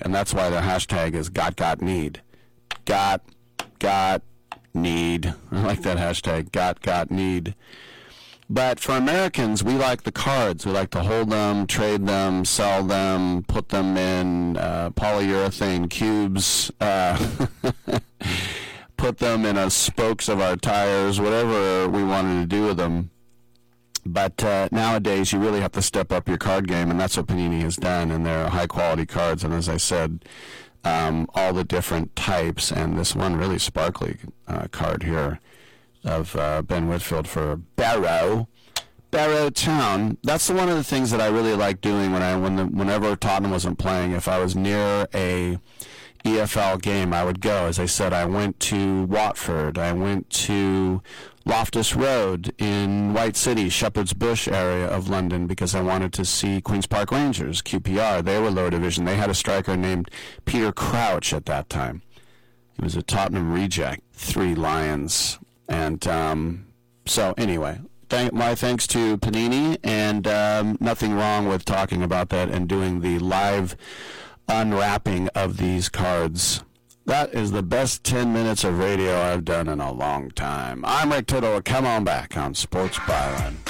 and that's why the hashtag is got need. Got need. I like that hashtag, got need. But for Americans, we like the cards. We like to hold them, trade them, sell them, put them in polyurethane cubes, put them in spokes of our tires, whatever we wanted to do with them. But nowadays, you really have to step up your card game, and that's what Panini has done, and they're high-quality cards. And as I said, all the different types, and this one really sparkly card here of Ben Whitfield for Barrow Town. That's one of the things that I really like doing whenever Tottenham wasn't playing. If I was near a EFL game, I would go. As I said, I went to Watford. I went to Loftus Road in White City, Shepherd's Bush area of London, because I wanted to see Queen's Park Rangers, QPR. They were lower division. They had a striker named Peter Crouch at that time. He was a Tottenham reject, 3 Lions. And so anyway, my thanks to Panini, and nothing wrong with talking about that and doing the live unwrapping of these cards. That is the best 10 minutes of radio I've done in a long time. I'm Rick Tittle. Come on back on Sports Byline.